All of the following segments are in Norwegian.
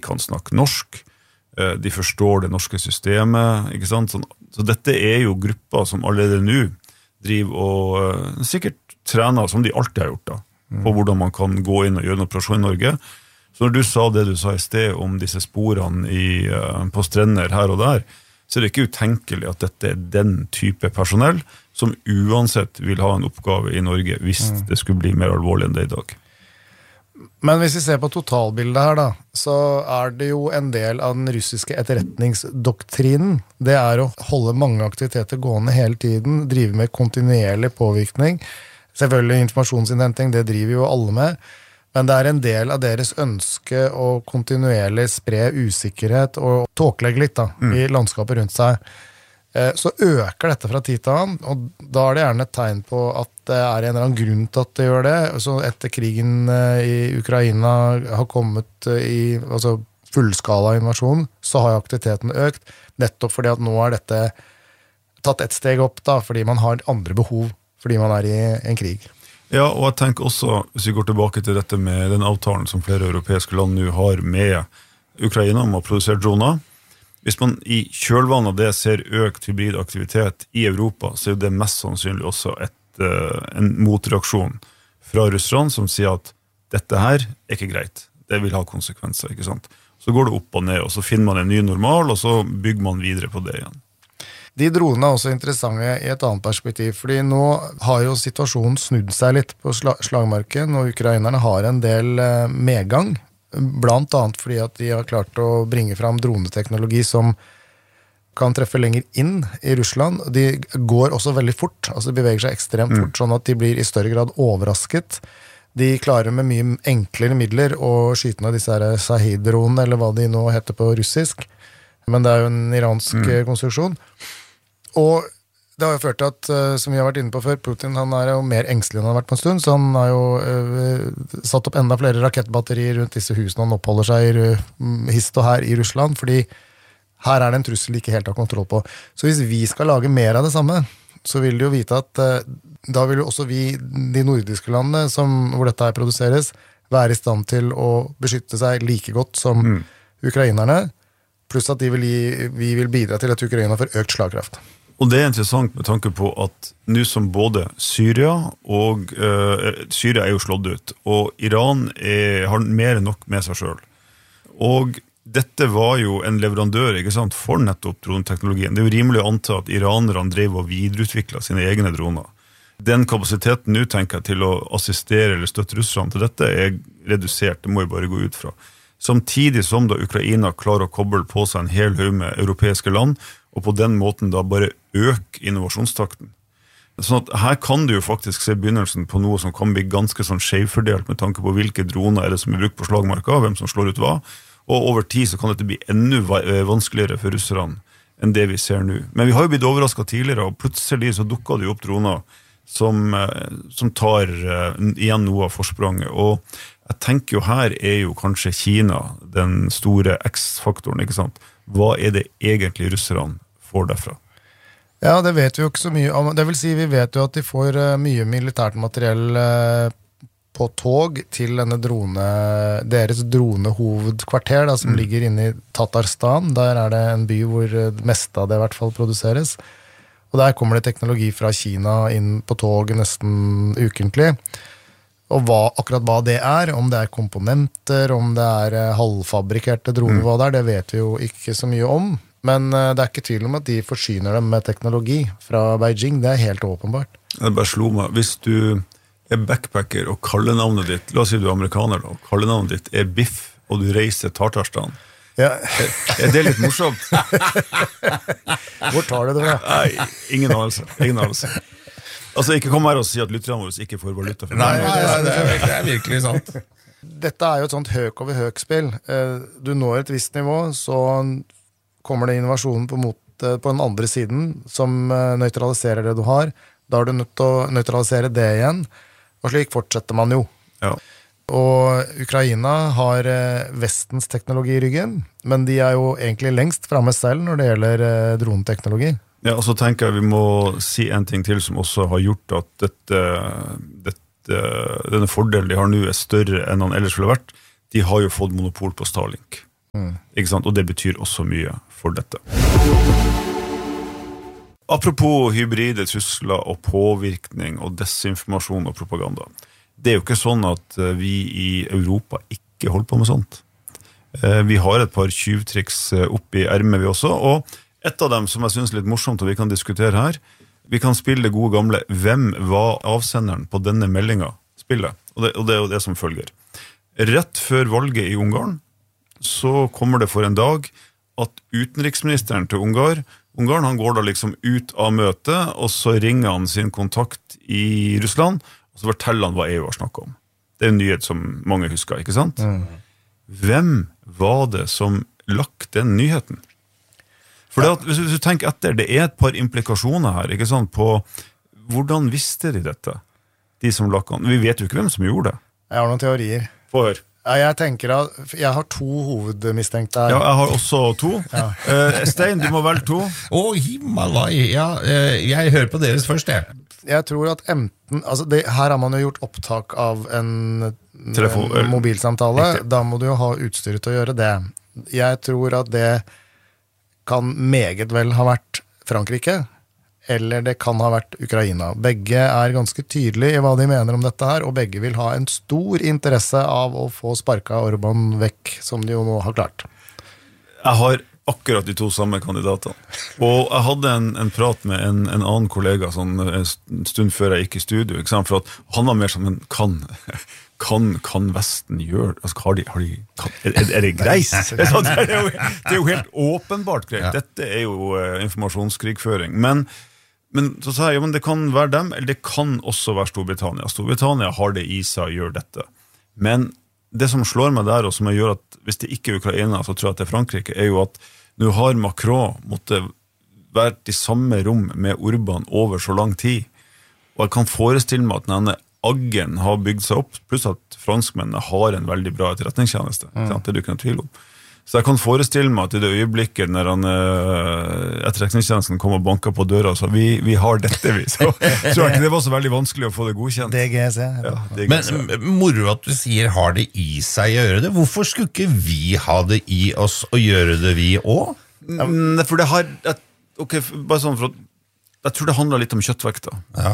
de kan snakke norsk, de forstår det norske systemet, ikke sant? Så dette jo grupper som allerede nå driver og sikkert trener som de alltid har gjort da, på hvordan man kan gå inn og gjøre en operasjon i Norge. Så når du sa det du sa i sted om disse sporene på strender her og der, så det ikke utenkelig at dette den type personell som uansett vil ha en oppgave i Norge hvis det skulle bli mer alvorlig enn det i dag. Men hvis vi ser på totalbildet her da, så det jo en del av den russiske etterretningsdoktrinen. Det å holde mange aktiviteter gående hele tiden, drive med kontinuerlig påvirkning. Selvfølgelig informasjonsinnhenting, det driver jo alle med. Men det en del av deres ønske å kontinuerlig spre usikkerhet og tåkelegge litt da, i landskapet rundt seg. Så øker dette fra tid til annen, og da det gjerne et tegn på at det en eller annen grunn til at det gjør det. Så etter krigen i Ukraina har kommet i fullskala invasjon, så har aktiviteten økt, nettopp fordi at nå dette tatt et steg opp da, fordi man har andre behov, fordi man i en krig. Ja, og jeg tenker også, hvis vi går tilbake til dette med den avtalen som flere europeiske land nå har med Ukraina om å produsere droner, hvis man i kjølvannet av det ser økt hybridaktivitet i Europa, så det mest sannsynlig også en motreaksjon fra Russland som sier at dette her ikke greit, det vil ha konsekvenser, ikke sant? Så går det opp og ned, og så finner man en ny normal, og så bygger man videre på det igjen. De dronene også interessante i et annet perspektiv, fordi nå har jo situasjonen snudd seg litt på slagmarken, og ukrainerne har en del medgang, blant annet fordi at de har klart å bringe fram droneteknologi som kan treffe lenger inn i Russland. De går også veldig fort, altså de beveger seg ekstremt fort, sånn at de blir i større grad overrasket. De klarer med mye enklere midler å skyte ned disse Shahid-dronene, eller hva de nå heter på russisk, men det jo en iransk konstruksjon. Og det har jo ført til at, som vi har vært inne på før, Putin han jo mer engstelig enn han har vært på en stund, så han har jo satt opp enda flere rakettbatterier rundt disse husene han oppholder seg hist og her i Russland, fordi her det en trussel de ikke helt har kontroll på. Så hvis vi skal lage mer av det samme, så vil de jo vite at da vil jo også vi, de nordiske landene hvor dette her produseres, være i stand til å beskytte seg like godt som ukrainerne, pluss at vi vil bidra til at Ukraina får økt slagkraft. Og det interessant med tanke på at nå som både Syria og Syria jo slått ut, og Iran har mer enn nok med seg selv. Og dette var jo en leverandør, ikke sant, for nettopp droneteknologien. Det jo rimelig å anta at iranerne drev og videreutviklet sine egne droner. Den kapasiteten nå tenker jeg til å assistere eller støtte Russland til dette redusert, det må jeg bare gå ut fra. Samtidig som da Ukraina klarer å koble på seg en hel haug med europeiske land, og på den måten da bare øke innovasjonstakten. Sånn at her kan du jo faktisk se begynnelsen på noe som kan bli ganske sånn skjevfordelt med tanke på hvilke droner det som brukt på slagmarka, hvem som slår ut hva, og over tid så kan dette bli enda vanskeligere for russerne enn det vi ser nå. Men vi har jo blitt overrasket tidligere, og plutselig så dukket det jo opp droner som tar igjen noe av forspranget, og jeg tenker jo her jo kanskje Kina den store X-faktoren, ikke sant? Hva det egentlig russerne får derfra? Ja, det vet vi jo ikke så mye om. Det vil si, vi vet jo at de får mye militært materiell på tog til denne deres dronehovedkvarter da, som ligger inne i Tatarstan. Der det en by hvor det meste av det i hvert fall produseres. Og der kommer det teknologi fra Kina inn på tog nesten ukentlig. Og akkurat hva det om det komponenter, om det halvfabrikerte droner, hva det vet vi jo ikke så mye om. Men det ikke tvil om at de forsyner dem med teknologi fra Beijing, det helt åpenbart. Det bare slo meg, hvis du backpacker og kallenavnet ditt, la oss si du amerikaner da, og kallenavnet ditt Biff, og du reiser Tatarstan, ja. Det litt morsomt? Hvor tar du det fra? Nei, ingen anelse. Altså, ikke kom her og si at lytterne våre ikke får valuta for det. Nei, det virkelig sant. Dette jo et sånt høk over høk-spill. Du når et visst nivå, så kommer det innovasjonen på den andre siden, som nøytraliserer det du har. Da du nødt til å nøytralisere det igjen, og slik fortsetter man jo. Ja. Og Ukraina har vestens teknologi i ryggen, men de jo egentlig lengst fremme selv når det gjelder droneteknologi. Ja, og så tenker jeg vi må si en ting til som også har gjort at denne fordelen de har nå større enn han ellers ville vært. De har jo fått monopol på Starlink. Ikke sant? Og det betyr også mye for dette. Apropos hybride trusler og påvirkning og desinformasjon og propaganda. Det jo ikke sånn at vi i Europa ikke holder på med sånt. Vi har et par tjuvtriks oppe i ermet vi også, og et av dem som jeg synes er litt morsomt og vi kan diskutere her, vi kan spille det gode gamle «Hvem var avsenderen på denne meldingen?» spillet, og det jo det som følger. Rett før valget i Ungarn, så kommer det for en dag at utenriksministeren til Ungarn han går da liksom ut av møtet, og så ringer han sin kontakt i Russland, og så forteller han hva EU har snakket om. Det en nyhet som mange husker, ikke sant? Hvem var det som lagt den nyheten? For det at, hvis du tenker etter, det et par implikasjoner her, ikke sant, på hvordan visste de dette? De som lagt den. Vi vet jo ikke hvem som gjorde det. Jeg har noen teorier. Få høre. Ja, jeg tenker at jeg har 2 hovedmistenkte her. Ja, jeg har også 2. Stein, du må velge 2. Himalai, ja, jeg hører på deres først, jeg. Jeg tror at enten, altså her har man jo gjort opptak av en mobilsamtale, da må du jo ha utstyret til å gjøre det. Jeg tror at det kan meget vel ha vært Frankrike, eller det kan ha vært Ukraina. Begge ganske tydelige i hva de mener om dette her, og begge vil ha en stor interesse av å få sparket Orban vekk, som de jo nå har klart. Jeg har akkurat de 2 samme kandidatene. Og jeg hadde en prat med en annen kollega sånn, en stund før jeg gikk i studio, ikke sant? For at han var mer som en kan Vesten gjøre, altså, det greis? Det jo helt åpenbart greit. Dette jo informasjonskrigføring. Men så sa jeg, ja, men det kan være dem, eller det kan også være Storbritannia. Storbritannia har det i seg å gjøre dette. Men det som slår meg der, og som gjør at hvis det ikke Ukraina, så tror jeg at det Frankrike, jo at nå har Macron måttet vært i samme rom med Orban over så lang tid. Og jeg kan forestille meg at denne aggen har bygd seg opp, pluss at franskmennene har en veldig bra etterretningstjeneste. Det du ikke noe tvil om. Så jeg kan forestille meg at i det øyeblikket når etterretningstjenesten kom og banket på døra og sa, vi har dette, vi. Så tror jeg ikke det var så veldig vanskelig å få det godkjent. DGC. Ja, DGC. Men moro at du sier har det i seg å gjøre det. Hvorfor skulle ikke vi ha det i oss å gjøre det vi også? For det har, ok, bare sånn for at, jeg tror det handler litt om kjøttvekta. Ja.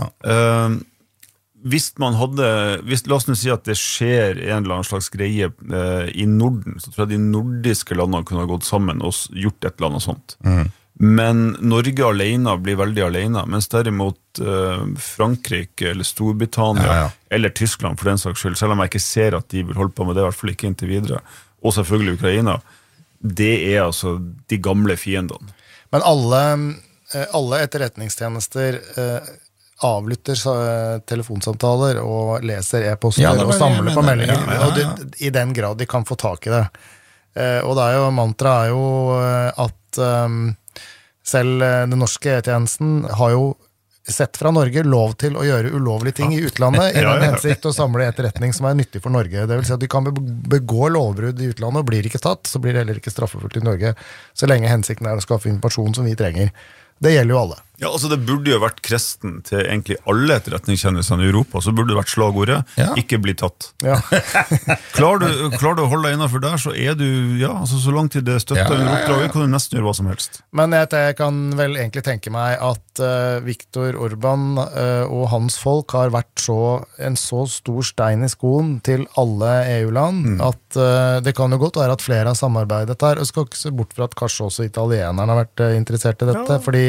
Hvis man hadde, la oss nå si at det skjer en eller annen slags greie i Norden, så tror jeg de nordiske landene kunne ha gått sammen og gjort et eller annet sånt. Men Norge alene blir veldig alene, mens derimot Frankrike eller Storbritannia eller Tyskland for den saks skyld, selv om jeg ikke ser at de vil holde på med det, i hvert fall ikke inntil videre, og selvfølgelig Ukraina, det altså de gamle fiendene. Men alle etterretningstjenester avlytter telefonsamtaler og leser e-poster og samler på meldinger, og i den grad de kan få tak i det. Og det jo, mantra jo at selv den norske e-tjenesten har jo sett fra Norge lov til å gjøre ulovlige ting i utlandet i den hensikt å samle etterretning som nyttig for Norge. Det vil si at de kan begå lovbrudd i utlandet og blir ikke tatt, så blir det heller ikke straffefullt i Norge, så lenge hensikten å skaffe informasjon som vi trenger. Det gjelder jo alle. Ja, altså det burde jo vært kresten til egentlig alle etterretningstjenestene i Europa, så burde det vært slagordet, ikke bli tatt. Ja. Klarer du å holde deg innenfor der, så du, altså så langt til det støtter under oppdraget, kan du nesten gjøre hva som helst. Men jeg kan vel egentlig tenke meg at Viktor Orban og hans folk har vært en så stor stein i skoen til alle EU-land, at det kan jo godt være at flere har samarbeidet der, og skal ikke se bort fra at kanskje også italienerne har vært interessert i dette, fordi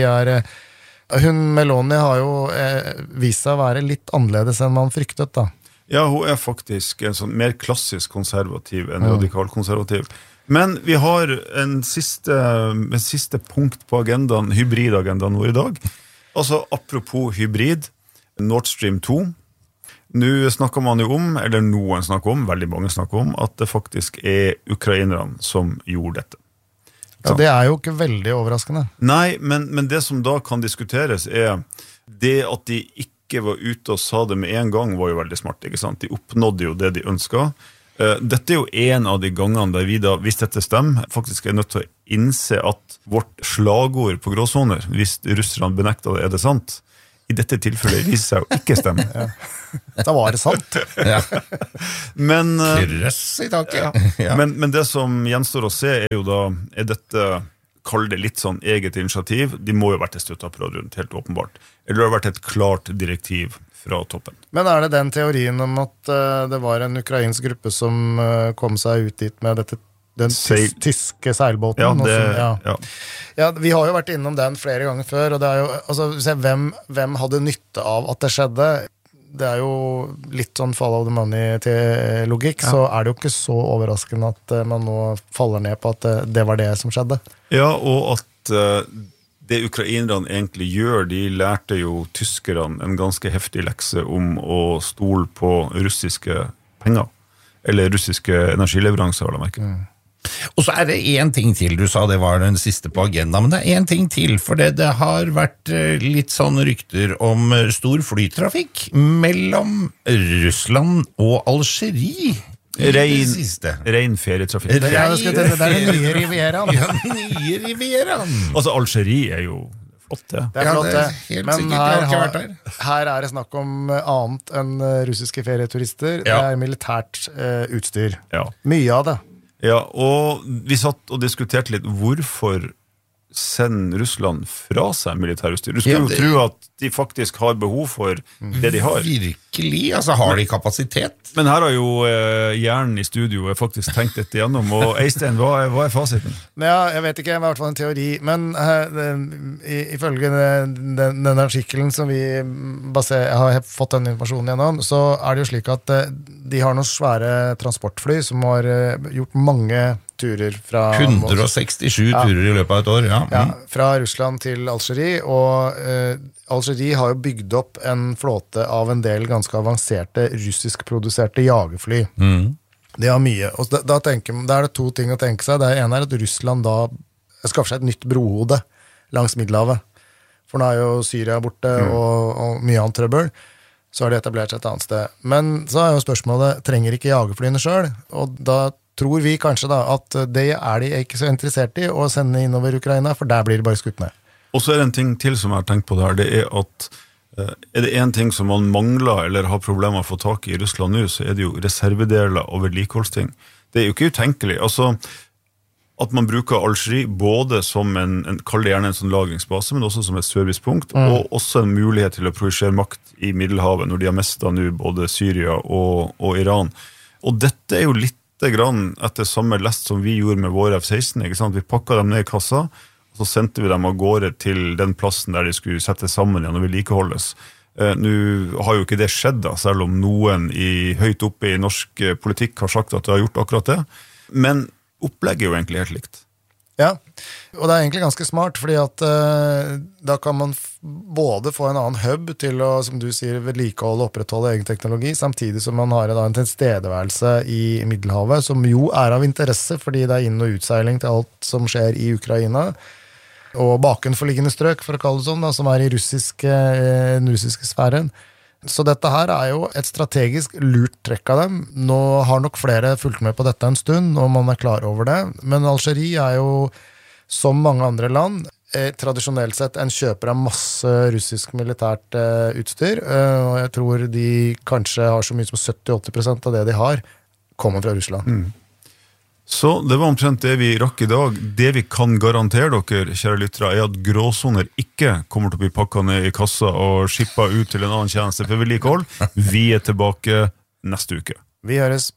Meloni har jo vist seg å være litt annerledes enn man fryktet da. Ja, hun faktisk en sånn mer klassisk konservativ enn radikal konservativ. Men vi har en siste punkt på agendaen, hybridagendaen vår i dag. Altså, apropos hybrid, Nord Stream 2. Nå snakker man jo om, eller noen snakker om, veldig mange snakker om, at det faktisk ukrainerne som gjorde dette. Ja, det jo ikke veldig overraskende. Nei, men det som da kan diskuteres det at de ikke var ute og sa det med en gang var jo veldig smart, ikke sant? De oppnådde jo det de ønsket. Dette jo en av de gangene der vi da, hvis dette stemmer, faktisk nødt til å innse at vårt slagord på gråsoner, hvis russerne benekter det, det sant, i dette tilfellet viser seg å ikke stemme. Da var det sant. Ja. Men, Krøss i taket. Ja. men det som gjenstår å se jo da, dette, kall det litt sånn eget initiativ, de må jo vært et støtteapparat rundt, helt åpenbart. Eller det har vært et klart direktiv fra toppen. Men det den teorien om at det var en ukrainsk gruppe som kom seg ut dit med den tyske seilbåten? Ja, vi har jo vært innom den flere ganger før, og det jo, altså, se, hvem hadde nytte av at det skjedde? Det jo litt sånn fall of the money til logikk, så det jo ikke så overraskende at man nå faller ned på at det var det som skjedde. Ja, og at det ukrainerne egentlig gjør, de lærte jo tyskerne en ganske heftig lekse om å stole på russiske penger, eller russiske energileveranser, vil jeg merke. Og så det en ting til, du sa det var den siste på agenda, men det en ting til, for det har vært litt sånn rykter om stor flytrafikk mellom Russland og Algerie. Rein ferietrafikk. Det den nye Rivieraen. Ja, nye Rivieraen. Altså, Algerie jo flott, det. Det flott, det. Helt Men sikkert, her det snakk om annet enn russiske ferieturister. Ja. Det militært utstyr. Ja. Mye av det. Ja, og vi satt og diskuterte litt hvorfor sender Russland fra seg militærutstyr. Du skulle jo tro at de faktisk har behov for det de har. Virkelig, altså har de kapasitet? Men her har jo hjernen i studio faktisk tenkt dette gjennom, og Øystein, hva fasiten? Ja, jeg vet ikke, det i hvert fall en teori, men ifølge den artikkelen som vi har fått den informasjonen gjennom, så det jo slik at de har noen svære transportfly som har gjort mange turer fra 167 turer i løpet av et år, ja. Ja, fra Russland til Algerie, og Algerie har jo bygd opp en flåte av en del ganske avanserte russiskproduserte jagerfly. Det har mye, og da det to ting å tenke seg. Det ene at Russland da skaffer seg et nytt brohode langs Middelhavet, for nå jo Syria borte og mye annet trøbbel, så har de etablert seg et annet sted. Men så jo spørsmålet, trenger ikke jagerflyene selv? Og da tror vi kanskje da at det de ikke så interessert i å sende innover Ukraina, for der blir det bare skutt ned. Og så det en ting til som jeg har tenkt på det her, det at det en ting som man mangler eller har problemer med å få tak i Russland nå, så det jo reservedeler og vedlikeholdsting. Det jo ikke utenkelig. Altså, at man bruker Algerie både som kall det gjerne en sånn lagringsbase, men også som et servicepunkt, og også en mulighet til å projisere makt i Middelhavet, når de har mistet nå både Syria og Iran. Og dette jo litt grann etter samme lest som vi gjorde med våre F-16, ikke sant? Vi pakket dem ned i kassa, og så sendte vi dem av gårde til den plassen der de skulle settes sammen igjen og vedlikeholdes. Nå har jo ikke det skjedd da, selv om noen høyt oppe i norsk politikk har sagt at de har gjort akkurat det. Men opplegget jo egentlig helt likt. Ja, og det egentlig ganske smart, fordi at da kan man både få en annen hub til å, som du sier, vedlikeholde og opprettholde egen teknologi, samtidig som man har en tilstedeværelse i Middelhavet, som jo av interesse, fordi det inn- og utseiling til alt som skjer i Ukraina, og bakenforliggende strøk, for å kalle det sånn, da, som i den russiske sfæren. Så dette her jo et strategisk lurt trekk av dem. Nå har nok flere fulgt med på dette en stund, og man klar over det. Men Algerie jo, som mange andre land, tradisjonelt sett en kjøper av masse russisk militært utstyr. Og jeg tror de kanskje har så mye som 70-80% av det de har, kommer fra Russland. Så det var omtrent det vi rakk i dag. Det vi kan garantere dere, kjære lyttere, at gråsoner ikke kommer til å bli pakket ned i kassa og skippet ut til en annen tjeneste for vedlikehold. Vi tilbake neste uke. Vi høres.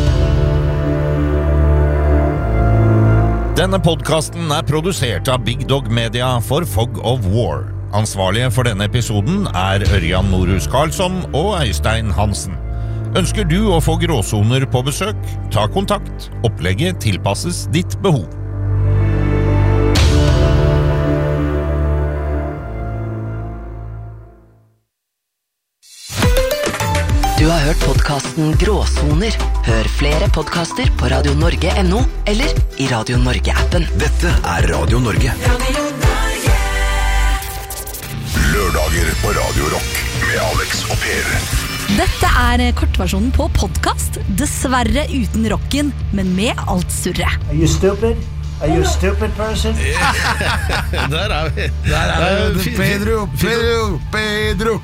Denne podcasten produsert av Big Dog Media for Fog of War. Ansvarlige for denne episoden Ørjan Norhus Karlsson og Øystein Hansen. Ønsker du å få gråsoner på besøk? Ta kontakt. Opplegget tilpasses ditt behov. Du har hørt podcasten Gråsoner. Hør flere podcaster på radionorge.no eller i Radio Norge-appen. Dette Radio Norge. Radio Norge. Lørdager på Radio Rock med Alex og Per. Dette kortversjonen på podcast, dessverre uten rocken, men med alt surre. Are you stupid? Are you a stupid person? Der er vi. Pedro.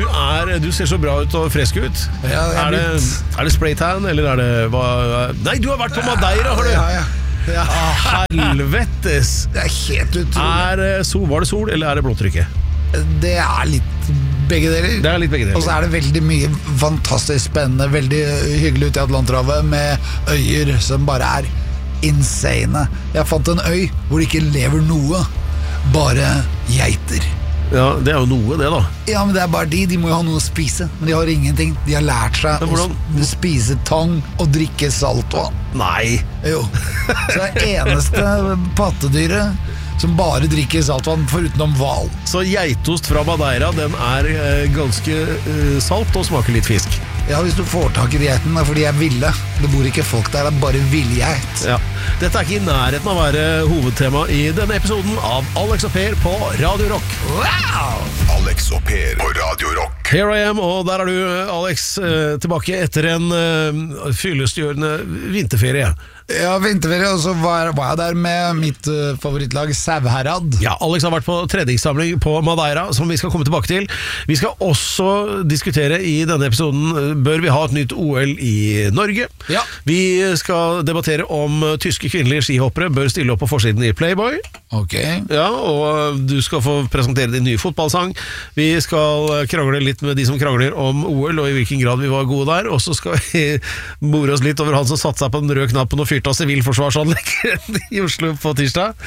Du ser så bra ut og frisk ut. Ja, er det spraytan, eller er det hva? Nei, du har vært på Madeira, har du? Ja. Helvetes. Det er helt utrolig. Var det sol, eller er det blåtrykket? Det er litt begge deler. Det er litt begge deler. Og så er det veldig mye fantastisk spennende, veldig hyggelig ute i Atlanterhavet, med øyer som bare er insane. Jeg fant en øy hvor det ikke lever noe, bare geiter. Ja, det er jo noe det da. Ja, men det er bare de må jo ha noe å spise. Men de har ingenting. De har lært seg å spise tang og drikke saltvann. Nei. Jo. Så det eneste pattedyret som bare drikker saltvann forutenom hval. Så geitost fra Madeira, den er ganske salt og smaker litt fisk. Ja, hvis du får tak i geiten, fordi jeg ville. Det bor ikke folk der, det er bare villgeit. Ja. Dette er ikke i nærheten av å være hovedtema i denne episoden av Alex og Per på Radio Rock. Wow! Alex og Per på Radio Rock. Here I am, og der er du, Alex, tilbake etter en fyllestgjørende vinterferie. Ja, vinterferie, og så var jeg der med mitt favorittlag Sauherad. Ja, Alex har vært på treningssamling på Madeira, som vi skal komme tilbake til. Vi skal også diskutere i denne episoden, bør vi ha et nytt OL i Norge? Ja. Vi skal debattere om tyske kvinnelige skihoppere bør stille opp på forsiden i Playboy. Ok. Ja, og du skal få presentere din nye fotballsang. Vi skal krangle litt med de som krangler om OL, og i hvilken grad vi var gode der. Og så skal vi more oss litt over han som satte seg på den røde knappen og fyrte av sivilforsvarsanlegg i Oslo på tirsdag.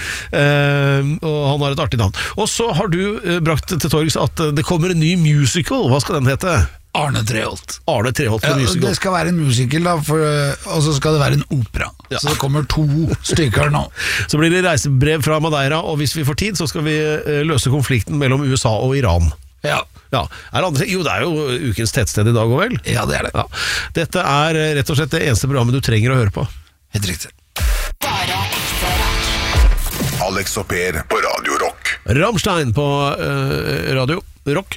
Og han har et artig navn. Og så har du brakt til torgs at det kommer en ny musical. Hva skal den hete? Arne Treholt. Arne Treholt på musical. Det skal være en musical da, og så skal det være en opera. Ja. Så det kommer 2 stykker nå. Så blir det reisebrev fra Madeira, og hvis vi får tid så skal vi løse konflikten mellom USA og Iran. Ja. Ja. Det er jo ukens tettsted i dag også, vel? Ja, det er det. Ja. Dette er rett og slett det eneste programmet du trenger å høre på. Helt riktig. Alex og Per på Radio Rock. Rammstein på Radio Rock.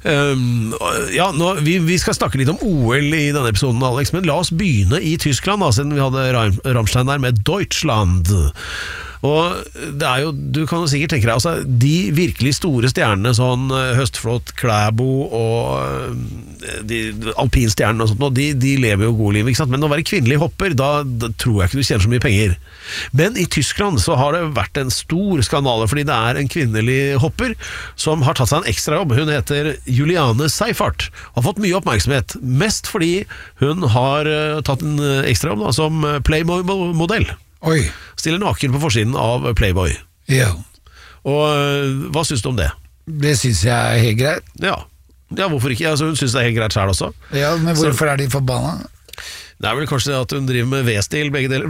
Vi skal snakke litt om OL i denne episoden, Alex, men la oss begynne i Tyskland, siden vi hadde Rammstein der med Deutschland. Og det er jo, du kan jo sikkert tenke deg, altså, de virkelig store stjernene, sånn Høstflot, Klæbo og de alpinstjernene og sånt, og de lever jo god liv, ikke sant? Men å være kvinnelig hopper, da tror jeg ikke du tjener så mye penger. Men i Tyskland så har det vært en stor skandale, fordi det er en kvinnelig hopper som har tatt seg en ekstra jobb. Hun heter Juliane Seifert, og har fått mye oppmerksomhet, mest fordi hun har tatt en ekstra jobb da, som Playboy-modell. Oi. Stiller naken på forsiden av Playboy. Ja. Og hva synes du om det? Det synes jeg er helt greit. Ja, hvorfor ikke? Altså, hun synes det er helt greit selv også. Ja, men hvorfor er de forbanna? Det er vel kanskje det at hun driver med V-stil, begge deler.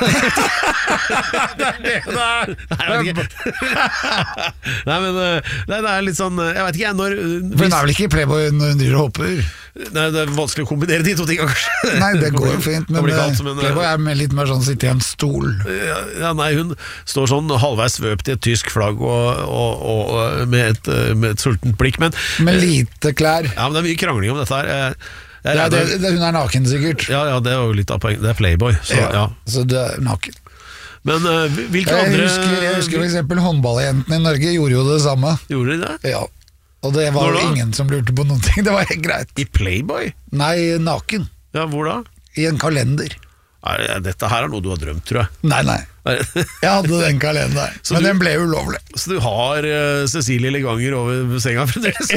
Det er det. Nei, men det er litt sånn, jeg vet ikke når... For hun er vel ikke i Playboy når hun driver og hopper? Nei, det er vanskelig å kombinere de 2 tingene, kanskje. Nei, det går jo fint, men Playboy er med litt mer sånn sitte i en stol. Ja, nei, hun står sånn halvveis svøpt i et tysk flagg og med et sultent blikk, men... Med lite klær. Ja, men det er mye krangling om dette her. Hun er naken sikkert. Ja, det er jo litt av poenget. Det er Playboy. Så det er naken. Men hvilke andre... Jeg husker for eksempel håndballjentene i Norge gjorde jo det samme. Gjorde de det? Ja. Og det var jo ingen som lurte på noen ting. Det var helt greit. I Playboy? Nei, naken. Ja, hvor da? I en kalender. Dette her er noe du har drømt, tror jeg. Nei. Jeg hadde den kalenderen, men den ble ulovlig. Så du har Cecilie Leganger over senga fremdeles?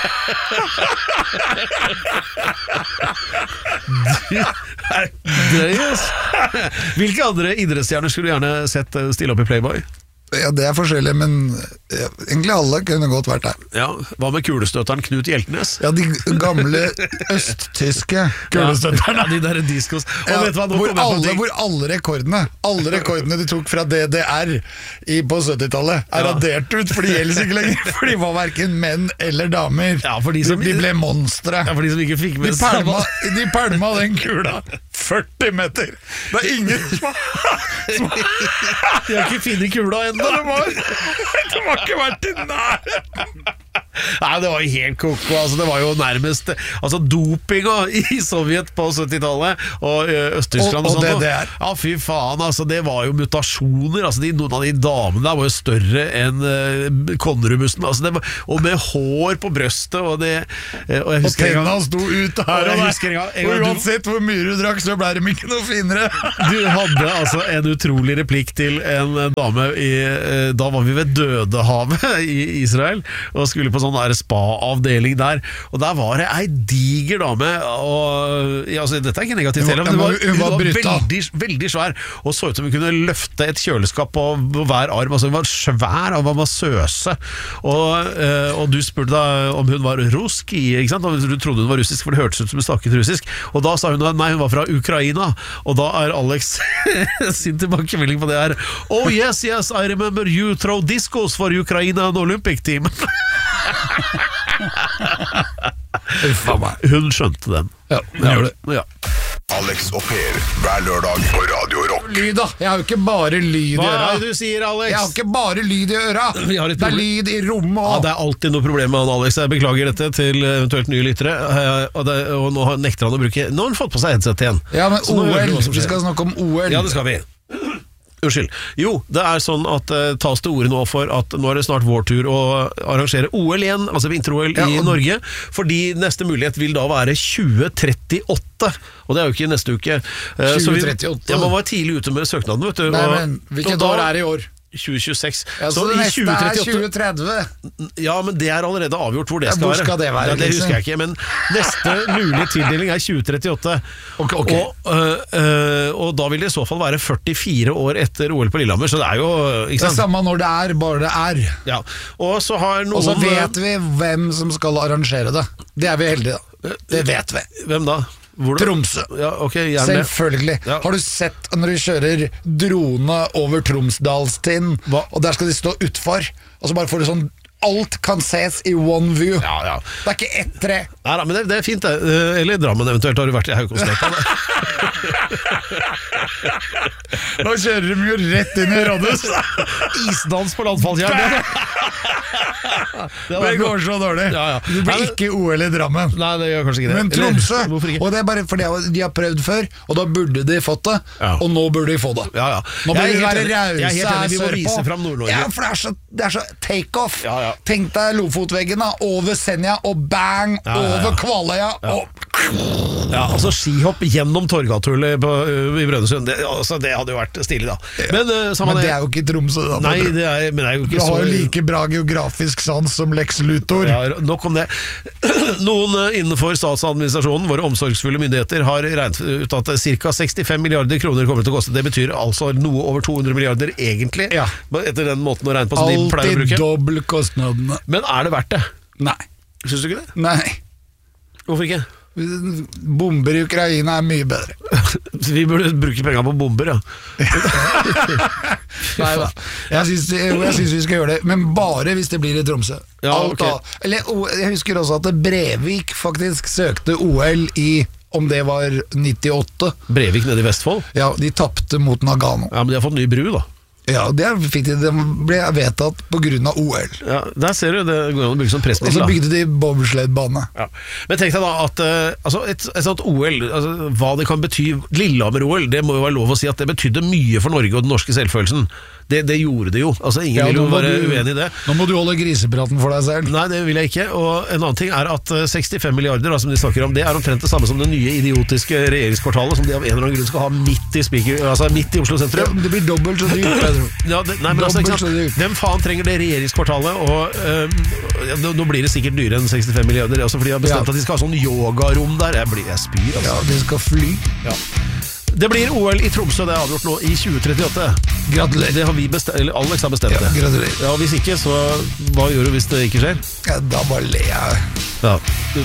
Du er drøy, ass. Hvilke andre idrettsstjerner skulle du gjerne sett stille opp i Playboy? Ja, det er forskjellig, men egentlig alle kunne godt vært der. Ja, hva med kulestøteren Knut Hjeltnes? Ja, de gamle østtyske kulestøterne. Ja, de der diskos. Ja, hvor alle rekordene de tok fra DDR på 70-tallet er radert ut, for de gjelder ikke lenger. For de var hverken menn eller damer. Ja, de ble monstre. Ja, for de som ikke fikk med de pælma den kula 40 meter. Det er ingen som de har ikke funnet kula ennå. De har ikke vært i nærheten. Nei, det var jo helt koko, altså, det var jo nærmest dopinga i Sovjet på 70-tallet og Øst-Tyskland og sånt. DDR. Ja, fy faen, altså, det var jo mutasjoner, altså, noen av de damene der var jo større enn Konnerudbussen, altså, og med hår på brøstet, og jeg husker tennene sto ut her og der, og uansett hvor mye du drakk, så ble de ikke noe finere. Du hadde altså en utrolig replikk til en dame da var vi ved Dødehavet i Israel, og skulle på sånn der spa-avdeling der, og der var det ei diger dame, og altså, dette er ikke negativt heller, men hun var veldig, veldig svær, og så ut som hun kunne løfte et kjøleskap på hver arm, altså hun var svær og var massøse, og du spurte da om hun var ruski, ikke sant? Du trodde hun var russisk, for det hørtes ut som hun snakket russisk, og da sa hun nei, hun var fra Ukraina, og da Alex sin tilbakemelding på det oh yes, I remember you throw discos for Ukraina and Olympic team. Hun skjønte den. Ja, hun gjør det. Ja. Alex og Per, hver lørdag på Radio Rock. Lyd da, jeg har jo ikke bare lyd i øra. Hva er det du sier, Alex? Jeg har ikke bare lyd i øra. Vi har et Det er problem. lyd i rommet også. Ja, det er alltid noe problem med han, Alex. Jeg beklager dette til eventuelt nye lyttere, og nå nekter han å bruke. Nå har han fått på seg headset igjen. Ja, men Så nå hører du OL, hva som vi skjer. skal snakke om OL. Ja, det skal vi. Unnskyld. Jo, det er sånn at tas det ordet nå for at nå er det snart vår tur å arrangere OL igjen, altså vinter-OL i Norge, fordi neste mulighet vil da være 2038, og det er jo ikke neste uke. 2038? Man var tidlig ute med søknaden, vet du. Nei, men hvilket år er det i år? 2026. Ja, så det i neste 2038, er 2030. ja, men det er allerede avgjort hvor det skal hvor skal det være, Ja, det liksom? husker jeg ikke, men neste mulige tildeling er 2038. Ok. Og da vil det i så fall være 44 år etter OL på Lillehammer, så det er jo Det ikke er sant? samme når det er, bare det er. Ja. Og så har noen Og så vet vi hvem som skal arrangere det. Det er vi heldige da. Det vet vi. Hvem da? Hvordan? Tromsø. Ja, ok, gjerne det. Selvfølgelig. Ja. Har du sett når du kjører drone over Tromsdalstind, Hva? og der skal de stå utfor, og så bare får du sånn alt kan ses i one view. Ja. Det er ikke ett tre. Nei, men det er fint det. Eller Drammen eventuelt, har du vært i Haukåsløypa? Nå kjører de jo rett inn i rådhus. Isdans på landfallsjern. Det går så dårlig. Ja. Det blir ikke OL i Drammen. Nei, det gjør kanskje ikke det. Men Tromsø, Eller, hvorfor ikke? og det er bare fordi de har prøvd før, og da burde de fått det, Ja. og nå burde de få det. Ja. Nå bør Jeg vi er være helt enig. Jeg er rause helt enig. her Vi må sørpå. vise fram Nord-Norge. Ja, for det er så take-off. Ja. Tenk deg Lofotveggen da, over Senja, og bang, Ja. over Kvaløya, og Ja, altså skihopp gjennom Torghathullet i Brønnøysund, det hadde jo vært stilig da. Men, Men det er jo ikke Tromsø da. Nei, men det er jo Du ikke så har jo like bra geografisk sans som Lex Luthor. Ja, nok om det. Noen innenfor statsadministrasjonen, våre omsorgsfulle myndigheter, har regnet ut at ca. 65 milliarder kroner kommer til å koste. Det betyr altså noe over 200 milliarder egentlig, Ja. etter den måten å regne på som de pleier å Alltid bruke. dobbel kostnadene. Men er det verdt det? Nei. Synes du ikke det? Nei. Hvorfor ikke? Bomber i Ukraina er mye bedre. Vi burde bruke penger på bomber, ja. Nei da. Jeg syns vi skal gjøre det, men bare hvis det blir i Tromsø. Ja, Alt ok. da. Eller jeg husker også at Brevik faktisk søkte OL i, om det var 98. Brevik nede i Vestfold. Ja, de tapte mot Nagano. Ja, men de har fått ny bru da. Ja, det ble vedtatt på grunn av OL. Ja, der ser du, det går an å bruke som Og pressmiddel så da. bygde de bobsledbane. Ja. Men tenk deg da at altså et sånt OL, altså, hva det kan bety, Lillehammer-OL, det må jo være lov å si at det betydde mye for Norge og den norske selvfølelsen. Det gjorde det jo, altså ingen Ja, vil jo nå må være du- uenig i det. Nå må du holde grisepraten for deg selv. Nei, det vil jeg ikke, og en annen ting er at 65 milliarder da, som de snakker om, det er omtrent det samme som det nye idiotiske regjeringskvartalet, som de av en eller annen grunn skal ha midt i Oslo Ja, sentrum. men det blir dobbelt så dyrt, Pedro. Ja, nei, men altså, ikke Dobbelt så dyrt. sant? Hvem faen trenger det regjeringskvartalet? Og nå blir det sikkert dyrere enn 65 milliarder, også fordi de har bestemt Ja. at de skal ha sånn yogarom der. Jeg spyr, altså. Ja, de skal fly. Det blir OL i Tromsø, det er avgjort nå, i 2038. Gratulerer. Det har vi eller Alex har bestemt Ja, det. gratulerer. Ja, hvis ikke, så hva gjør du hvis det ikke skjer? Ja, da bare ler jeg. Ja,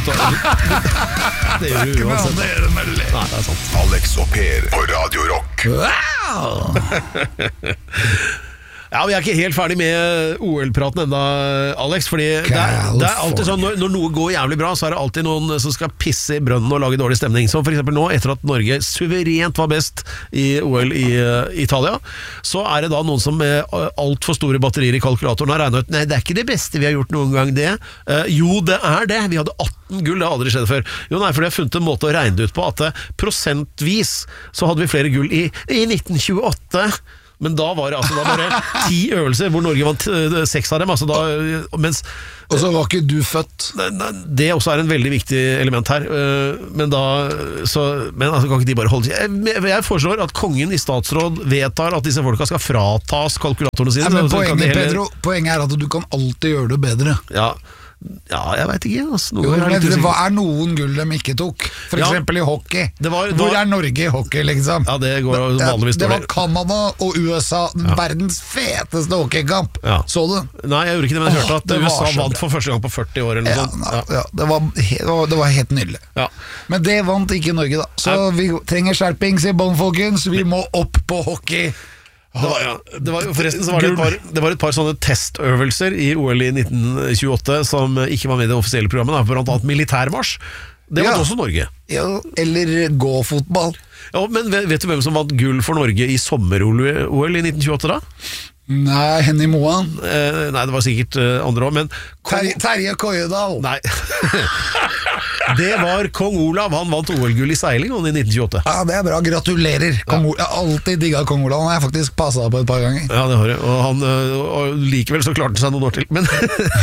det gjør du uansett. Det gjør det med le. Nei, det er sant. Alex og Per på Radio Rock. Wow! Ja, vi er ikke helt ferdig med OL-praten enda, Alex, fordi det er alltid sånn, når noe går jævlig bra, så er det alltid noen som skal pisse i brønnen og lage dårlig stemning. Som for eksempel nå, etter at Norge suverent var best i OL i Italia, så er det da noen som med alt for store batterier i kalkulatoren har regnet ut, nei, det er ikke det beste vi har gjort noen gang det. Jo, det er det. Vi hadde 18 gull, det har aldri skjedd før. Jo, nei, for de har funnet en måte å regne det ut på, at prosentvis så hadde vi flere gull i 1928. Men da var det altså da bare 10 øvelser hvor Norge vant 6 av dem, altså da, mens og så var ikke du født. Det også er en veldig viktig element her. Men altså, kan ikke de bare holde jeg foreslår at kongen i statsråd vedtar at disse folka skal fratas kalkulatorene sine. Ja, men poenget er at du kan alltid gjøre det bedre. Ja, jeg vet ikke altså, hva er noen gull de ikke tok? For eksempel i hockey. Hvor er Norge i hockey, liksom? Ja, det går vanligvis det var Canada og USA, verdens feteste hockeykamp. Så du? Nei, jeg gjorde ikke det, men jeg hørte at USA vant for første gang på 40 år eller noe sånt. Det var helt nydelig. Men det vant ikke Norge, da. Så vi trenger skjerpings i bånn, folkens. Vi må opp på hockey. Forresten så var det et par sånne testøvelser i OL i 1928 som ikke var med i det offisielle programmet, blant annet militærmarsj. Det var også Norge. Ja, eller gå-fotball. Ja, men vet du hvem som vant gull for Norge i sommer-OL i 1928 da? Nei, Henny Moan. Nei, det var sikkert andre også, men Terje Køyedal. Nei. Det var Kong Olav, han vant OL-gull i seiling i 1928. Ja, det er bra, gratulerer. Jeg har alltid digget Kong Olav, han har jeg faktisk passet på et par ganger. Ja, det har jeg, og likevel så klarte han seg noen år til, men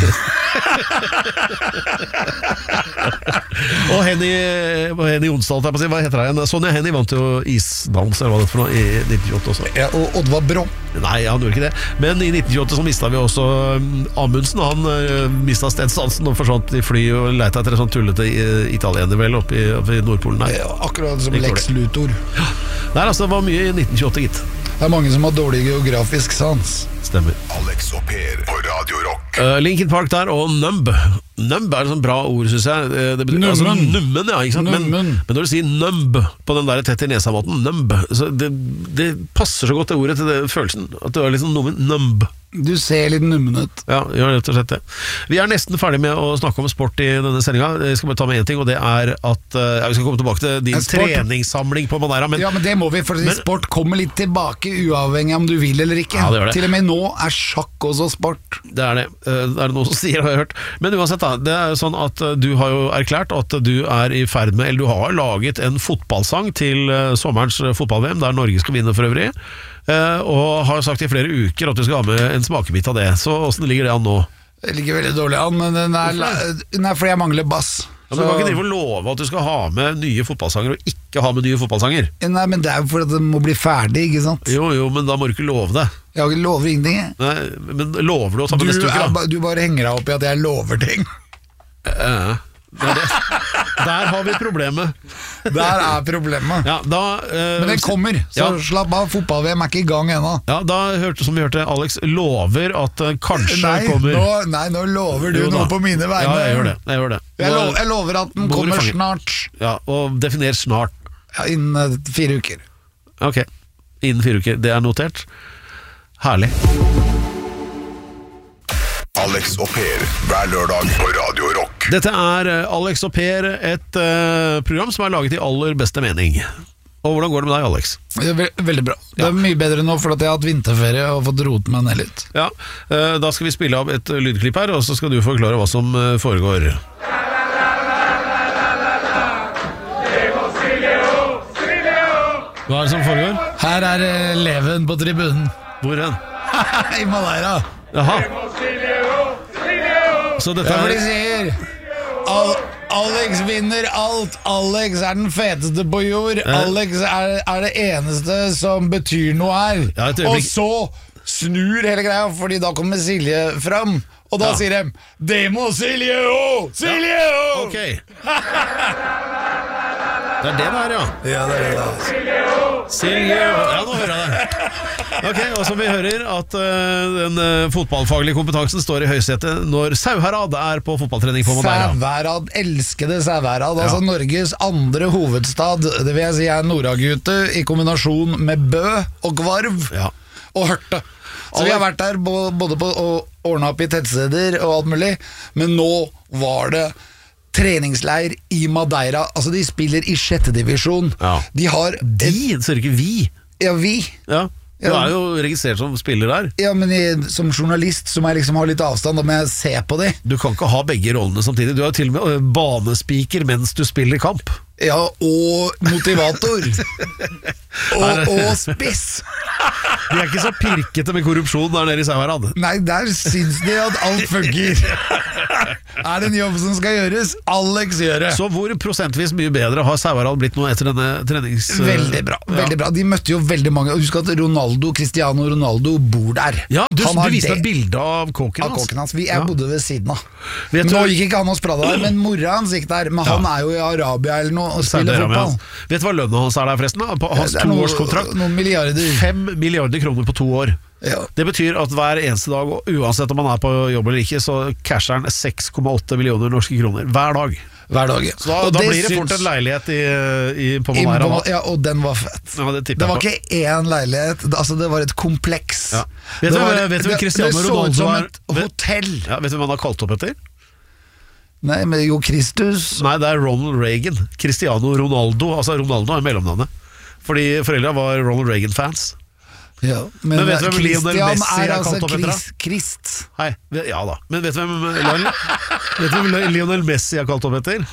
og Henny Jonsdal, hva heter det igjen? Sonja Henny vant jo isdans, eller hva det for noe, i 1928 også. Ja, og Oddvar Brå. Nei, han gjorde ikke det. Men i 1928 så mistet vi også Amundsen. Han mistet stedstansen og forsvant i fly og lette etter en sånn tullete italiener vel oppe i Nordpolen. Nei. Akkurat som Lex Luthor. Nei, altså det var mye i 1928, gitt. Det er mange som har dårlig geografisk sans. Stemmer. Alex og Per på Radio Rock. Linkin Park der, og Numb. Numb er et sånt bra ord, synes jeg. Det betyr, altså, nummen, ja, ikke sant? Men når du sier numb på den der tett i nesa-måten, numb, så det passer så godt det ordet til det, følelsen, at det er liksom numb. Du ser litt nummen ut. Ja, rett og slett det. Vi er nesten ferdig med å snakke om sport i denne sendingen. Jeg skal bare ta med en ting, og det er at vi skal komme tilbake til din treningssamling på Madeira. Ja, men det må vi, for sport kommer litt tilbake uavhengig om du vil eller ikke. Ja, det gjør det. Til og med nå er sjakk også sport. Det er det. Det er noen som sier, har jeg hørt. Men uansett da, det er sånn at du har jo erklært at du er i ferd med, eller du har laget en fotballsang til sommerens fotball-VM, der Norge skal vinne for øvrig. Og har sagt i flere uker at du skal ha med en smakebit av det. Så hvordan ligger det an nå? Det ligger veldig dårlig an, men den er fordi jeg mangler bass. Ja, men du kan ikke drive og love at du skal ha med nye fotballsanger og ikke ha med nye fotballsanger. Nei, men det er jo fordi det må bli ferdig, ikke sant? Jo, men da må du ikke love det. Jeg lover ingenting. Nei, men lover du å ta med neste uke da? Du bare henger deg opp i at jeg lover ting. Der har vi problemet. Der er problemet. Ja, men det kommer, så slapp av, fotball-VM er ikke i gang ennå. Ja, da som vi hørte, Alex lover at kanskje kommer. Nei, nå lover du noe på mine vegne. Ja, jeg gjør det. Jeg lover at den kommer snart. Ja, og definer snart. Ja, innen 4 uker. Ok, innen 4 uker, det er notert. Herlig. Alex og Per, hver lørdag på Radio Rock. Dette er Alex og Per, et program som er laget i aller beste mening. Og hvordan går det med deg, Alex? Veldig bra. Det er mye bedre nå, for at jeg har hatt vinterferie og fått rotet meg ned litt. Ja, da skal vi spille av et lydklipp her, og så skal du forklare hva som foregår. Hva er det som foregår? Her er eleven på tribunen. Hvor hen? I Madeira. Jaha. Så dette er de sier Alex vinner alt. Alex er den feteste på jord. Alex er det eneste som betyr noe her. Ja, og så snur hele greia, fordi da kommer Silje fram. Og da sier de det må Silje òg! Silje òg! Ok. Det er det der, ja. Ja, det er det. Silje, ja, nå hører jeg det. Ok, og som vi hører at den fotballfaglige kompetansen står i høysetet når Sauherad er på fotballtrening på Madeira. Sauherad, elskede Sauherad, altså Norges andre hovedstad. Det vil jeg si er Nordagute i kombinasjon med Bø og Gvarv. Ja. og hørte. Så vi har vært der både på å ordne opp i tettsteder og alt mulig, men nå var det treningsleir i Madeira. Altså de spiller i 6. divisjon. De har... så er det ikke vi. Ja, vi. Ja. Du er jo registrert som spiller der. Ja, men som journalist så må jeg liksom ha litt avstand, da må jeg se på det. Du kan ikke ha begge rollene samtidig. Du er jo til og med banespiker mens du spiller kamp. Ja, og motivator. og spiss. De er ikke så pirkete med korrupsjon der nede i Sauherad. Nei, der syns de at alt funker. Er det en jobb som skal gjøres? Alex gjør det. Så hvor prosentvis mye bedre har Sauherad blitt nå etter denne trenings... Veldig bra, veldig bra. De møtte jo veldig mange. Husk at Cristiano Ronaldo bor der. Ja, du viste meg bildet av kåken hans. Jeg bodde ved siden av. Nå gikk ikke han og sprada der, men mora hans gikk der. Men han er jo i Arabia eller noe og spiller fotball. Vet du hva lønna hans er der forresten? På hans 2-årskontrakt? Noen milliarder. 5 milliarder kroner på 2 år. Ja. Det betyr at hver eneste dag, uansett om han er på jobb eller ikke, så casher han 6,8 millioner norske kroner hver dag. Ja. Så da blir det fort en leilighet på Madeira. Ja, og den var fett. Ja, det var ikke én leilighet, altså det var et kompleks. Ja. Vet du Cristiano Ronaldo er et hotell. Ja, vet du hvem han har kalt opp etter? Nei, men jo Kristus. Nei, det er Ronald Reagan. Cristiano Ronaldo. Altså Ronaldo er mellomnavnet. Fordi foreldra var Ronald Reagan-fans. Ja, men vet du hvem Lionel Messi er kalt opp etter? Krist. Hei, ja da. Men vet du hvem Lionel Messi er kalt opp etter?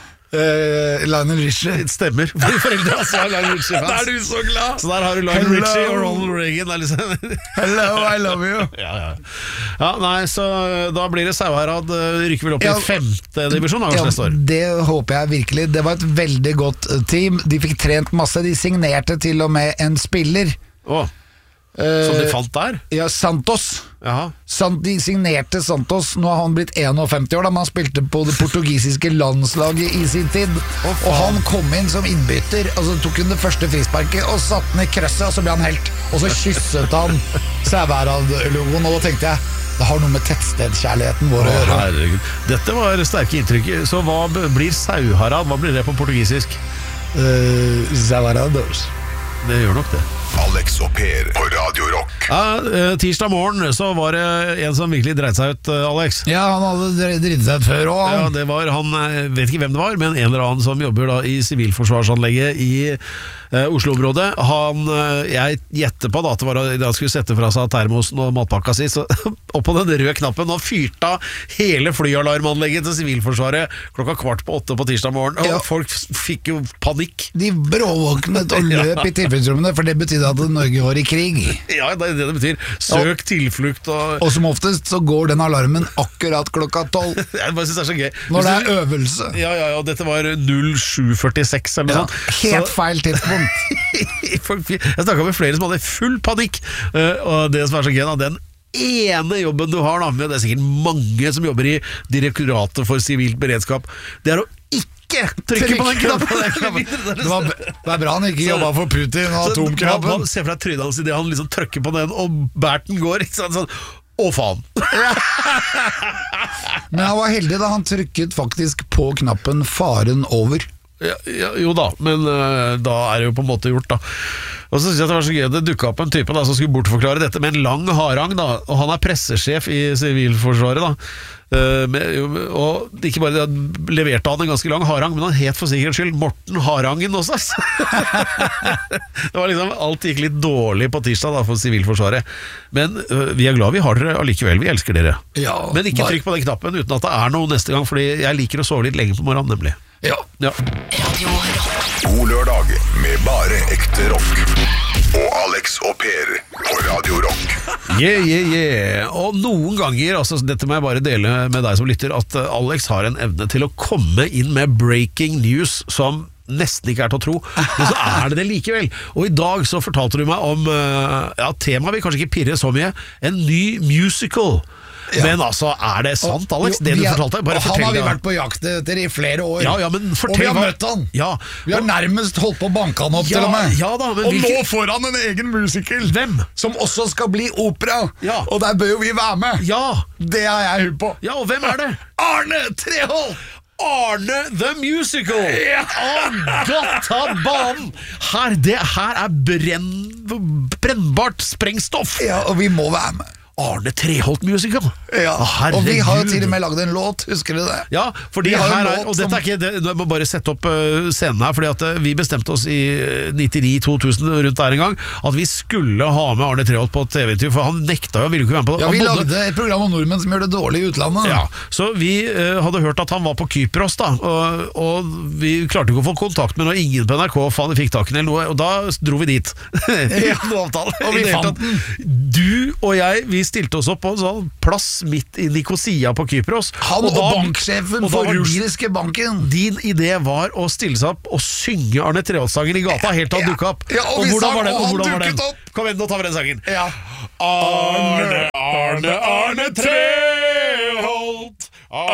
Lionel Richie. Stemmer. Foreldre altså Lionel Richie-fans. Da er du så glad. Så der har du Lionel Richie og Ronald Reagan. Liksom. Hello, I love you. Ja, nei, så da blir det Sauherad. Rykker vel opp i 5. divisjon neste år. Det håper jeg virkelig. Det var et veldig godt team. De fikk trent masse. De signerte til og med en spiller. Som de fant der? Ja, Santos. De signerte Santos. Nå har han blitt 51 år da, men han spilte på det portugisiske landslaget i sin tid. Og han kom inn som innbytter, og så tok han det første frisparket og satte ned krøsset, og så ble han helt. Og så kysset han Sauherad-logoen, og da tenkte jeg det har noe med tettstedkjærligheten vår å gjøre. Herregud. Dette var sterke inntrykk. Så hva blir Sauherad? Hva blir det på portugisisk? Sauherados. Det gjør nok det. Alex og Per på Radio Rock. Tirsdag morgen så var det en som virkelig dreide seg ut, Alex. Ja, han hadde dritt seg ut før også. Ja, det var han, vet ikke hvem det var, men en eller annen som jobber da i sivilforsvarsanlegget i Oslo-området. Jeg gjetter på da, at det var da han skulle sette fra seg termosen og matpakka si, så opp på den røde knappen og fyrte av hele flyalarmanlegget til Sivilforsvaret 7:15 på tirsdag morgen, og folk fikk jo panikk. De bråvåknet og løp i tilfluktsrommene, for det betydde at Norge var i krig. Ja, det er det betyr. Søk tilflukt og som oftest så går den alarmen akkurat 12:00. Jeg bare synes det er så gøy. Når det er øvelse. Ja, dette var 07:46 eller noe sånt. Helt feil tidspunkt. Jeg snakket med flere som hadde full panikk, og det som er så gøy da, den ene jobben du har da, med det er sikkert mange som jobber i Direktoratet for sivilt beredskap, det er å ikke trykke på den knappen. Det var bra han ikke jobbet for Putin og atomknappen. Se for deg trynet hans i det han liksom trykker på den og Berten går, ikke sant, sånn, å faen. Men han var heldig da han trykket faktisk på knappen faren over. Jo da, men da er det jo på en måte gjort da. Og så synes jeg det var så gøy, det dukket opp en type da som skulle bortforklare dette med en lang harang da, og han er pressesjef i Sivilforsvaret da. Og ikke bare leverte han en ganske lang harang, men han het for sikkerhets skyld Morten Harangen også. Det var liksom, alt gikk litt dårlig på tirsdag da for Sivilforsvaret. Men vi er glad vi har dere allikevel, vi elsker dere. Men ikke trykk på den knappen uten at det er noe neste gang, fordi jeg liker å sove litt lenge på morgenen nemlig. Ja. Radio Rock. God lørdag med bare ekte rock. Og Alex og Per på Radio Rock. Og noen ganger, altså dette må jeg bare dele med deg som lytter, at Alex har en evne til å komme inn med breaking news som nesten ikke er til å tro, men så er det likevel. Og i dag så fortalte du meg om temaet vil kanskje ikke pirre så mye, en ny musical. Men altså, er det sant, Alex? Det du fortalte? Bare han har vi vært på jakt etter i flere år. Men og vi har møtt han. Vi har nærmest holdt på å banke han opp til og med. Og nå får han en egen musical. Hvem? Som også skal bli opera. Og der bør jo vi være med. Det har jeg hull på. Og hvem er det? Arne Treholt! Arne the Musical! Godt av banen! Det her er brennbart sprengstoff! Ja, og vi må være med. Arne Treholt Musical. Ja, og vi har jo til og med laget en låt, husker du det? Ja, fordi her og dette er ikke det, jeg må bare sette opp scenen her, fordi at vi bestemte oss i 99-2000 rundt der en gang, at vi skulle ha med Arne Treholt på TV-tur, for han nekta jo, ville ikke være med på det. Ja, vi lagde et program om nordmenn som gjør det dårlig i utlandet. Ja, så vi hadde hørt at han var på Kypros da, og vi klarte ikke å få kontakt med noe, ingen på NRK fikk taken eller noe, og da dro vi dit. Og vi fant den. Du og jeg, vi stilte oss opp på en sånn plass midt i Nikosia på Kypros. Han og banksjefen for russiske banken. Din idé var å stille seg opp og synge Arne Treholt-sangen i gata helt til han dukket opp. Ja, og hvordan var det? og han dukket opp. Kom igjen, nå tar vi den sangen. Ja. Arne Treholt.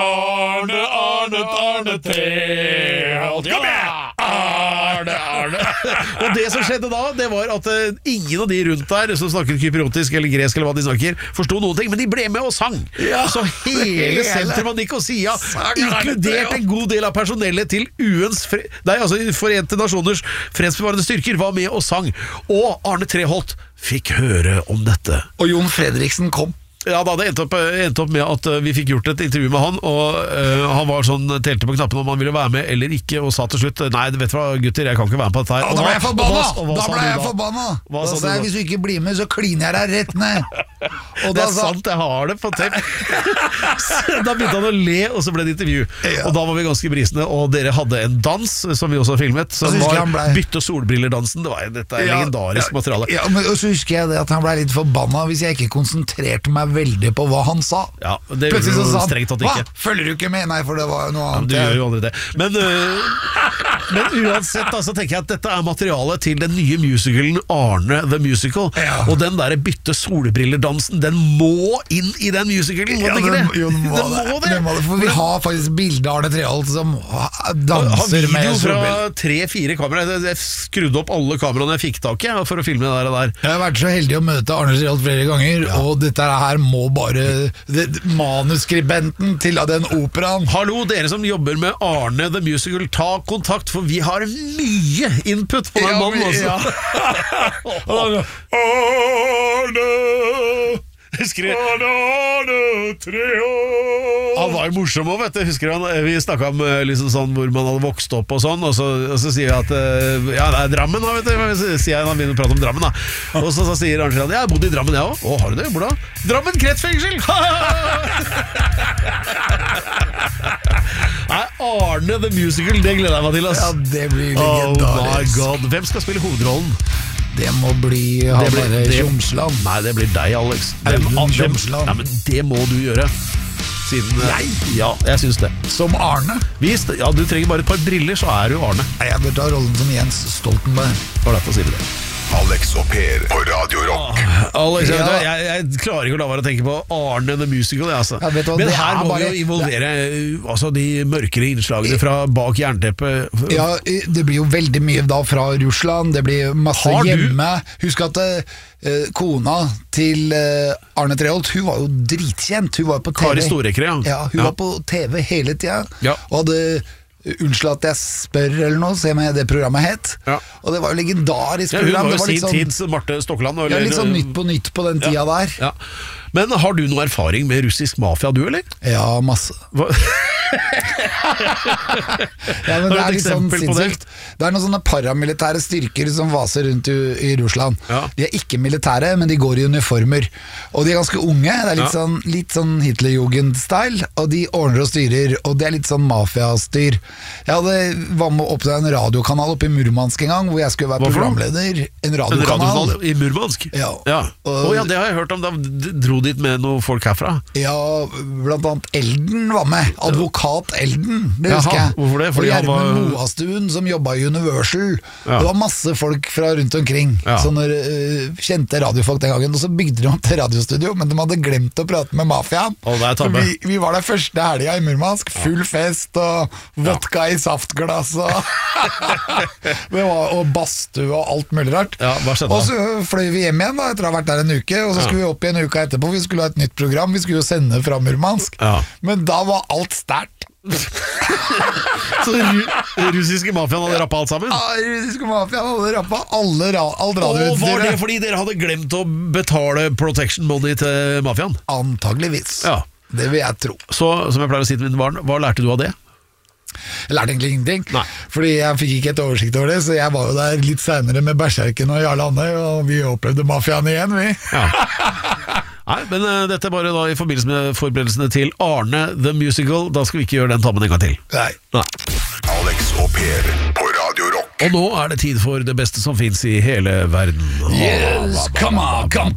Arne Treholt. Kom igjen! Arne. Og det som skjedde da, det var at ingen av de rundt der som snakket kypriotisk eller gresk eller hva de snakker, forstod noen ting, men de ble med og sang. Så hele sentrum av Nikosia, inkludert en god del av personellet til Forente Nasjoners fredsbevarende styrker, var med og sang. Og Arne Treholt fikk høre om dette. Og Jon Fredriksen kom. Ja, da det endte opp med at vi fikk gjort et intervju med han, og han var sånn, telte på knappen om han ville være med eller ikke, og sa til slutt, nei, vet du hva gutter, jeg kan ikke være med på dette her. Ja, da ble jeg forbanna! Da sa jeg, hvis du ikke blir med, så kliner jeg deg rett ned. Og det er sant, jeg har det på tape. Da begynte han å le, og så ble det intervju. Og da var vi ganske brisende, og dere hadde en dans, som vi også har filmet, som var bytte- og solbriller-dansen. Dette er legendarisk materiale. Ja, men så husker jeg det at han ble litt forbanna hvis jeg ikke konsentrerte meg veldig på hva han sa. Ja, det gjorde du strengt tatt ikke. Hva? Følger du ikke med? Nei, for det var noe annet. Ja, du gjør jo aldri det. Men uansett da, så tenker jeg at dette er materialet til den nye musicalen Arne the Musical. Og den der bytte solbriller-dansen, den må inn i den musicalen, må den ikke det? Jo, den må det. For vi har faktisk bildet av Arne Treholt som danser med solbriller. Fra 3-4 kameraer. Jeg skrudde opp alle kameraene jeg fikk tak i for å filme det der. Jeg har vært så heldig å møte Arne Treholt flere ganger, og dette her må bare manuskribenten til den operaen. Hallo, dere som jobber med Arne the Musical, ta kontakt, for vi har mye input på den mannen også. Arne Treholt. Han var jo morsom også, vet du. Husker han, vi snakket om liksom sånn hvor man hadde vokst opp og sånn, og så sier jeg at ja, det er Drammen da, vet du. Sier jeg, han begynner å prate om Drammen da. Og så sier Arne Treholt, jeg har bodd i Drammen jeg også. Å, har du det? Hvor da? Drammen kretsfengsel! Nei, Arne the Musical, det gleder jeg meg til, ass. Ja, det blir legendarisk. Oh my god. Hvem skal spille hovedrollen? Det må bli Tjomsland. Nei, det blir deg, Alex. Tjomsland. Ja, men det må du gjøre. Siden, ja, jeg synes det. Som Arne? Ja, du trenger bare et par briller, så er du Arne. Nei, jeg bør ta rollen som Jens Stoltenberg. Bare derfor sier vi det. Alex og Per på Radio Rock. Alex, jeg klarer ikke å la være å tenke på Arne the Musical, altså. Men her må vi jo involvere de mørkere innslagene fra bak jernteppet. Ja, det blir jo veldig mye da fra Russland. Det blir masse hjemme. Husk at kona til Arne Treholt, hun var jo dritkjent. Hun var på TV. Kari Storekre, ja. Hun var på TV hele tiden. Og hadde unnskyld at jeg spør eller noe, se med det programmet het. Og det var jo legendarisk program. Hun var jo sin sånn, tids Marte Stokland. Ja, litt sånn nytt på den tida der. Ja. Men har du noe erfaring med russisk mafia, du, eller? Ja, masse. Ja, men det er litt sånn sinnssykt. Det er noen sånne paramilitære styrker som vaser rundt i Russland. De er ikke militære, men de går i uniformer. Og de er ganske unge. Det er litt sånn Hitlerjugend-style. Og de ordner og styrer, og det er litt sånn mafiastyr. Jeg var med å oppta en radiokanal oppe i Murmansk en gang, hvor jeg skulle være programleder. En radiokanal i Murmansk? Ja. Ja, det har jeg hørt om. Da dro dit med noen folk herfra. Ja, blant annet Elden var med. Advokat Elden, det husker jeg. Hvorfor det? Og Gjermund Moastuen som jobbet i Universal. Det var masse folk fra rundt omkring, sånne kjente radiofolk den gangen. Og så bygde de om til radiostudio, men de hadde glemt å prate med mafiaen. Vi var der første helga i Murmansk, full fest og vodka i saftglass og badstue og alt mulig rart. Og så fløy vi hjem igjen da, etter å ha vært der en uke, og så skulle vi opp i en uke etterpå. Vi skulle ha et nytt program, vi skulle jo sende fra Murmansk. Men da var alt sterkt. Så russiske mafiaen hadde rappet alt sammen? Ja, russiske mafiaen hadde rappet alt radioutstyret. Og var det fordi dere hadde glemt å betale protection money til mafiaen? Antageligvis. Ja. Det vil jeg tro. Så, som jeg pleier å si til mine barn, hva lærte du av det? Jeg lærte egentlig ingenting, Nei. fordi jeg fikk ikke et oversikt over det, så jeg var jo der litt senere med Berserken og Jarle Andøy, og vi opplevde mafiaen igjen, vi. Ja. Nei, men dette er bare da i forbindelse med forberedelsene til Arne The Musical. Da skal vi ikke gjøre den tabben en gang til. Nei. Alex og Per på Radio Rock. Og nå er det tid for det beste som finnes i hele verden. Yes, come on, come.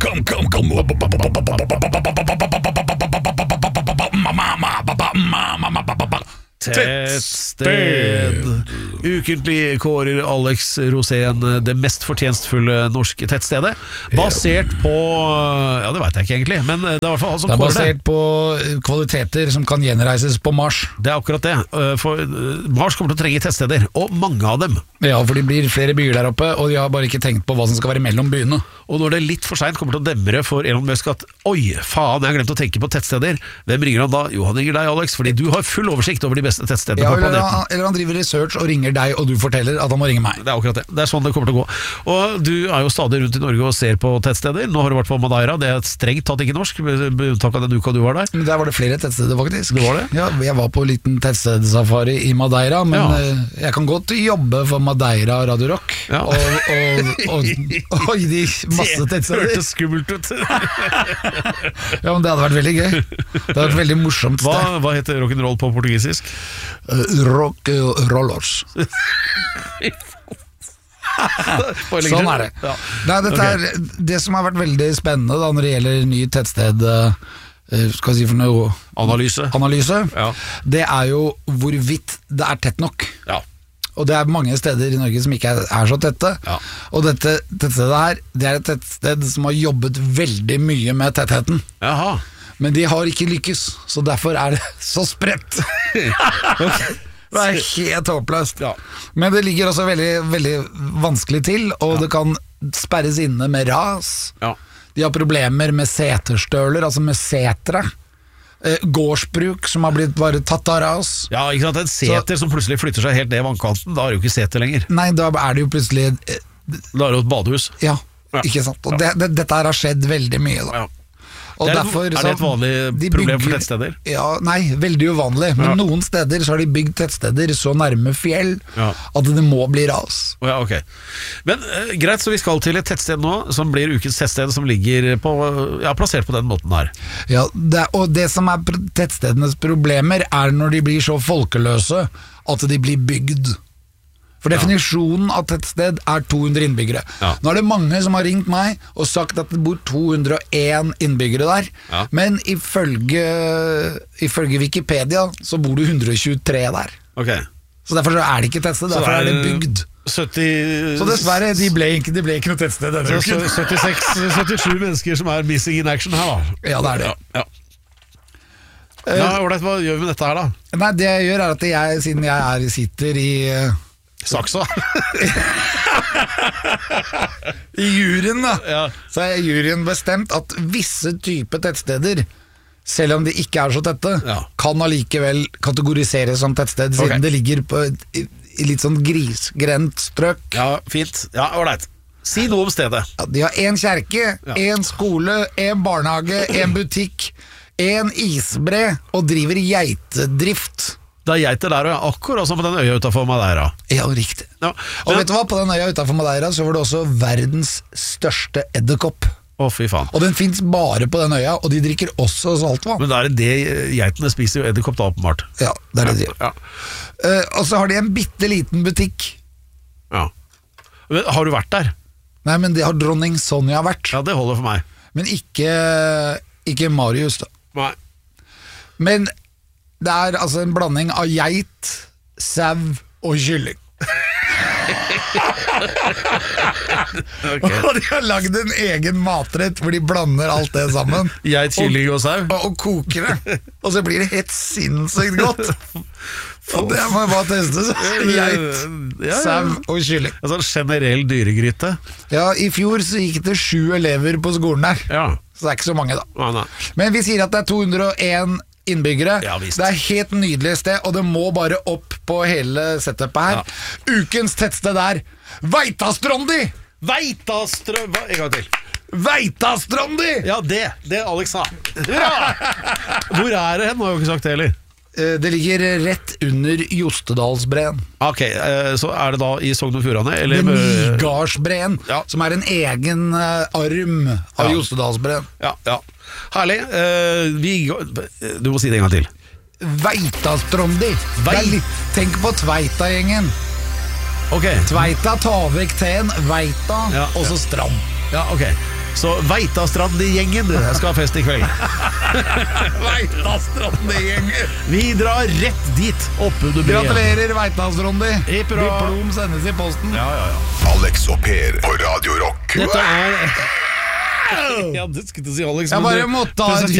Tettsted. Ukentlig kårer Alex Rosén det mest fortjenstfulle norske tettstedet. Basert på ja, det vet jeg ikke egentlig, men det er i hvert fall han som Det er kårer det. basert på kvaliteter som kan gjenreises på Mars. Det er akkurat det. For Mars kommer til å trenge tettsteder, og mange av dem. Ja, for det blir flere byer der oppe, og de har bare ikke tenkt på hva som skal være mellom byene. Og når det litt for sent kommer til å demre for Elon Musk at oi, faen, jeg har glemt å tenke på tettsteder, hvem ringer han da? Jo, han ringer deg, Alex, fordi du har full oversikt over de beste tettstedene Ja, på planeten. eller han driver research og ringer deg, og du forteller at han må ringe meg. Det er akkurat det. Det er sånn det kommer til å gå. Og du er jo stadig rundt i Norge og ser på tettsteder. Nå har du vært på Madeira, det er strengt tatt ikke norsk, med unntak av den uka du var der. Men der var det flere tettsteder, faktisk. Det var det? Ja, jeg var på en liten tettstedsafari i Madeira, men Ja. jeg kan godt jobbe for Madeira Radio Rock, Ja. og gi de masse Det tettsteder. hørtes skummelt ut. Ja, men det hadde vært veldig gøy. Det hadde vært veldig morsomt sted. Hva heter rock'n'roll på portugisisk? Rock rollers. Sånn er det. Ja. Nei, dette er det som har vært veldig spennende da, når det gjelder ny tettsted skal jeg si for noe analyse, Ja. det er jo hvorvidt det er tett nok. Ja. Og det er mange steder i Norge som ikke er så tette. Ja. Og dette tettstedet her, det er et tettsted som har jobbet veldig mye med tettheten. Jaha. Men de har ikke lykkes, så derfor er det så spredt. Det er helt håpløst. Ja. Men det ligger også veldig, veldig vanskelig til, og det kan sperres inne med ras. Ja. De har problemer med seterstøler, altså med setre. Gårdsbruk som har blitt bare tatt av ras. Ja, ikke sant? En seter som plutselig flytter seg helt ned i vannkanten, da er det jo ikke seter lenger. Nei, da er det jo plutselig Da er det jo et badehus. Ja, Ja. ikke sant. Og dette her har skjedd veldig mye, da. Ja. Og Er det derfor, et vanlig de problem for bygger- tettsteder? Ja, nei, veldig uvanlig. Men Ja. noen steder så har de bygd tettsteder så nærme fjell Ja. at det må bli ras. Ja, ok. Men greit, så vi skal til et tettsted nå, som blir ukens tettsted, som ligger på, ja, plassert på den måten her. Ja, og det som er tettstedenes problemer er når de blir så folkeløse at de blir bygd. For definisjonen av tettsted er 200 innbyggere. Ja. Nå er det mange som har ringt meg og sagt at det bor 201 innbyggere der, Ja. men ifølge Wikipedia så bor det 123 der. Ok. Så derfor så er det ikke tettsted, derfor er det bygd. 70... Så dessverre, det ble ikke noe tettsted denne uken. 77 mennesker som er missing in action her, da. Ja, det er det. Ja. Ja, ålreit, hva gjør vi med dette her, da? Nei, det jeg gjør er at jeg, siden jeg sitter i Saksa? I juryen, da, Ja. så er juryen bestemt at visse typer tettsteder, selv om de ikke er så tette, Ja. kan allikevel kategoriseres som tettsted, siden Ok. det ligger på i litt sånn grisgrendt strøk. Ja, fint. Ja, ålreit. Si noe om stedet. Ja, de har en kjerke, Ja. en skole, en barnehage, en butikk, en isbre, og driver geitedrift. Det er geiter der, og akkurat som på den øya utenfor Madeira. Ja, riktig. Ja. Og vet du hva, på den øya utenfor Madeira så var det også verdens største edderkopp. Å, fy faen. Og den finnes bare på den øya, og de drikker også saltvann. Men da er det geitene spiser jo edderkopp da, åpenbart. Ja, det er det de gjør. Ja. Og så har de en bitte liten butikk. Ja. Men, har du vært der? Nei, men det har dronning Sonja vært. Ja, det holder for meg. Men ikke Marius, da. Nei. Men det er altså en blanding av geit, sau og kylling. Og de har lagd en egen matrett hvor de blander alt det sammen. Geit, kylling og sau? Og koker det. Og så blir det helt sinnssykt godt. Og det må jeg bare teste. Geit, Ja, sau og kylling. En sånn generell dyregryte. Ja, i fjor så gikk det 7 elever på skolen der. Ja. Så det er ikke så mange, da. Nei, nei. Men vi sier at det er 201 innbyggere. Ja, visst. Det helt nydelig sted, og det må bare opp på hele setupet her. Ukens tettsted der, Veitastrandi! En gang til. Veitastrandi! Ja, det Alex sa. Hurra! Hvor det hen? Nå har jeg jo ikke sagt det heller. Det ligger rett under Jostedalsbreen. Ok, så det da i Sogn og Fjordane? Eller Nygardsbreen, som en egen arm av Jostedalsbreen. Ja. Herlig. Du må si det en gang til. Veitastrandi. Tenk på Tveita-gjengen. Ok. Tveita, ta vekk ten, Veita, og så strand. Ja, ok. Så Veitastrandi-gjengen skal ha fest i kveld. Veitastrandi-gjengen. Vi drar rett dit oppe under breen. Gratulerer, Veitastrandi. Diplom sendes i posten. Ja. Alex og Per på Radio Rock. Dette ja, det skulle du si, Alex. Jeg bare måtte ha et